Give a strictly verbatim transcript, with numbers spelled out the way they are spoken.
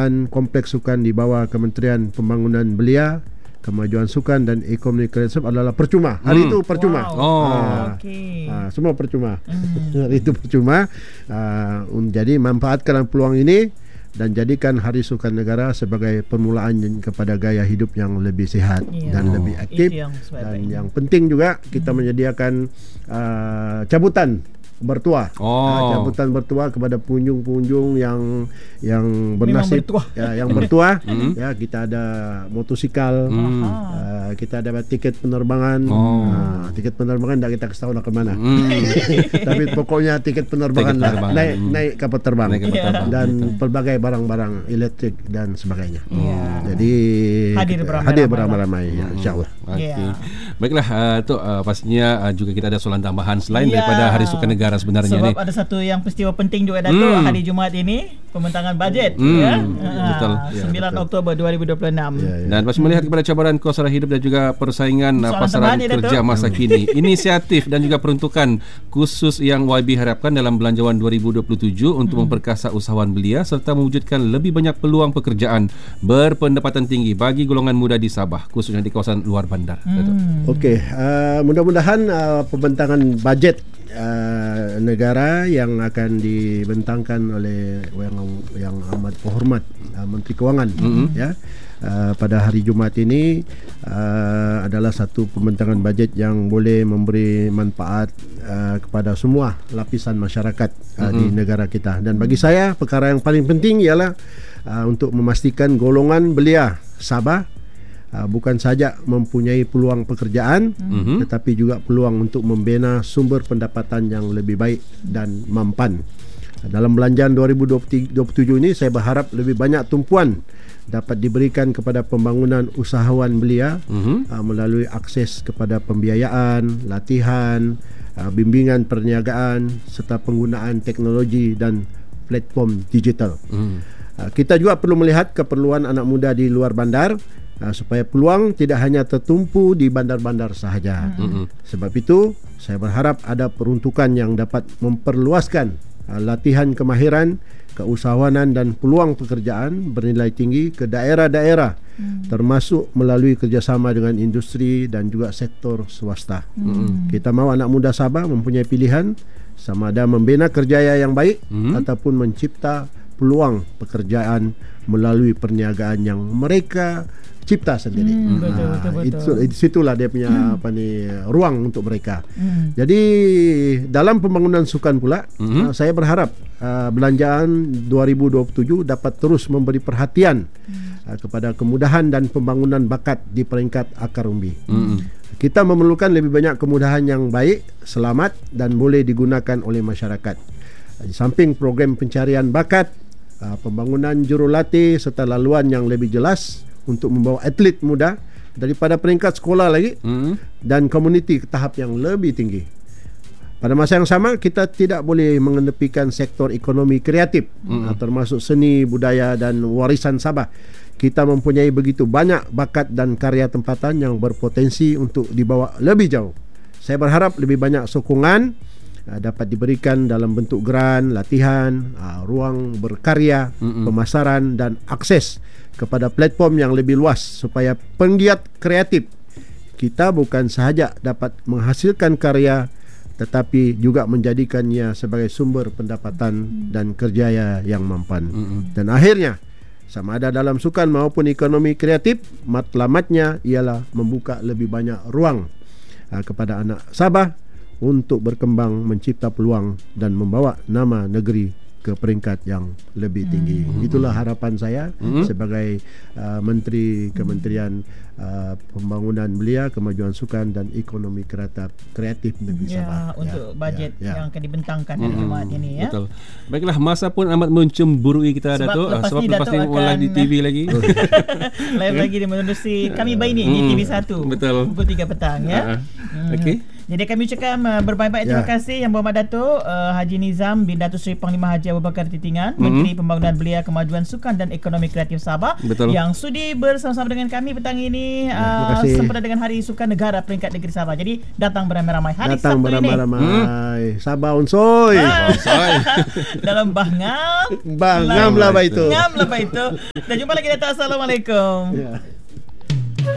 pengelolaan kompleks sukan di bawah Kementerian Pembangunan Belia, Kemajuan Sukan dan Ekonomi Kreatif adalah percuma. Hari hmm. itu percuma. Wow. Oh. Ah, okay. ah, semua percuma. Hmm. Hari itu percuma. Ah, jadi manfaatkan peluang ini dan jadikan Hari Sukan Negara sebagai permulaan kepada gaya hidup yang lebih sihat yeah. dan oh. lebih aktif. Yang dan yang penting juga kita hmm. menyediakan uh, cabutan bertuah. Oh. Uh, cabutan bertuah kepada pengunjung-pengunjung yang yang bernasib bertuah. Ya, yang bertuah. Ya, kita ada motosikal, hmm. uh, kita ada tiket penerbangan. Oh. Uh, tiket penerbangan tak kita kasih tahu nak ke mana. Hmm. Tapi pokoknya tiket penerbangan, tiket penerbangan. Naik hmm. naik kapal terbang. Naik kapal terbang. Dan betul. Pelbagai barang-barang elektrik dan sebagainya. Yeah. Jadi hadir beramai-ramai. Hadir beramai-ramai ya, insya-Allah. Okay. Yeah. Baiklah, uh, tu uh, pastinya uh, juga kita ada soalan tambahan selain yeah. daripada Hari Sukan Negara sebenarnya. Sebab ni. ada satu yang peristiwa penting juga Datuk hmm. hari Jumaat ini, pembentangan bajet hmm. ya. Betul. sembilan Oktober dua ribu dua puluh enam. Ya, ya. Dan pas melihat kepada cabaran kos sara hidup dan juga persaingan soalan pasaran kerja Datuk. Masa kini, inisiatif dan juga peruntukan khusus yang Y B harapkan dalam Belanjawan dua ribu dua puluh tujuh untuk hmm. memperkasa usahawan belia serta mewujudkan lebih banyak peluang pekerjaan berpendapatan tinggi bagi golongan muda di Sabah, khususnya di kawasan luar bandar. Hmm. Okey, uh, mudah-mudahan uh, pembentangan bajet Uh, negara yang akan dibentangkan oleh yang yang amat berhormat uh, Menteri Kewangan mm-hmm. ya uh, pada hari Jumaat ini uh, adalah satu pembentangan bajet yang boleh memberi manfaat uh, kepada semua lapisan masyarakat uh, mm-hmm. di negara kita. Dan bagi saya perkara yang paling penting ialah uh, untuk memastikan golongan belia Sabah Uh, bukan saja mempunyai peluang pekerjaan mm-hmm. tetapi juga peluang untuk membina sumber pendapatan yang lebih baik dan mampan. Uh, dalam Belanjawan dua ribu dua puluh tujuh ini saya berharap lebih banyak tumpuan dapat diberikan kepada pembangunan usahawan belia mm-hmm. uh, melalui akses kepada pembiayaan, latihan, uh, bimbingan perniagaan serta penggunaan teknologi dan platform digital. Mm. Uh, kita juga perlu melihat keperluan anak muda di luar bandar Uh, supaya peluang tidak hanya tertumpu di bandar-bandar sahaja. Mm-hmm. Sebab itu saya berharap ada peruntukan yang dapat memperluaskan uh, latihan kemahiran, keusahawanan dan peluang pekerjaan bernilai tinggi ke daerah-daerah mm. termasuk melalui kerjasama dengan industri dan juga sektor swasta. Mm. Kita mahu anak muda Sabah mempunyai pilihan sama ada membina kerjaya yang baik mm. ataupun mencipta peluang pekerjaan melalui perniagaan yang mereka cipta sendiri. Hmm, betul, nah, betul, betul. Itu, situlah dia punya hmm. apa ni ruang untuk mereka. Hmm. Jadi dalam pembangunan sukan pula, hmm. uh, saya berharap uh, Belanjaan dua ribu dua puluh tujuh dapat terus memberi perhatian hmm. uh, kepada kemudahan dan pembangunan bakat di peringkat akar umbi. Hmm. Kita memerlukan lebih banyak kemudahan yang baik, selamat dan boleh digunakan oleh masyarakat. Uh, di samping program pencarian bakat, uh, pembangunan jurulatih serta laluan yang lebih jelas untuk membawa atlet muda daripada peringkat sekolah lagi mm. dan komuniti ke tahap yang lebih tinggi. Pada masa yang sama, kita tidak boleh mengenepikan sektor ekonomi kreatif mm. termasuk seni, budaya dan warisan Sabah. Kita mempunyai begitu banyak bakat dan karya tempatan yang berpotensi untuk dibawa lebih jauh. Saya berharap lebih banyak sokongan uh, dapat diberikan dalam bentuk geran, latihan, uh, ruang berkarya, mm-mm. pemasaran dan akses kepada platform yang lebih luas supaya penggiat kreatif kita bukan sahaja dapat menghasilkan karya tetapi juga menjadikannya sebagai sumber pendapatan dan kerjaya yang mampan. Mm-hmm. Dan akhirnya sama ada dalam sukan maupun ekonomi kreatif, matlamatnya ialah membuka lebih banyak ruang uh, kepada anak Sabah untuk berkembang, mencipta peluang dan membawa nama negeri ke peringkat yang lebih tinggi. Hmm. Itulah harapan saya hmm. sebagai uh, Menteri Kementerian uh, Pembangunan Belia, Kemajuan Sukan dan Ekonomi Kreatif Kreatif Negeri ya, Sabah. Untuk ya, bajet ya, ya. yang akan dibentangkan hari hmm. Jumaat ini ya. Betul. Baiklah, masa pun amat mencemburui kita Datuk. Sebab, sebab lepas ni live di T V lagi. Live lagi di menerusi Kami Baini hmm. di T V satu. Betul. Pukul tiga petang ya. Uh-huh. Hmm. Okey. Jadi kami ucapkan uh, berbanyak-banyak terima Ya. kasih Yang Berhormat Datuk uh, Haji Nizam bin Datuk Seri Panglima Haji Abu Bakar Titingan, Mm-hmm. Menteri Pembangunan Belia, Kemajuan Sukan dan Ekonomi Kreatif Sabah, Betul. yang sudi bersama-sama dengan kami petang ini terima uh, kasih. sempena dengan Hari Sukan Negara peringkat negeri Sabah. Jadi datang beramai-ramai hari Datang Sabtu ini. beramai-ramai. Sabah unsoi. Ah. Say. Dalam bahngam Bangam lah bah itu. Ngam lah bah itu. Dan jumpa lagi Datuk. Assalamualaikum. Ya.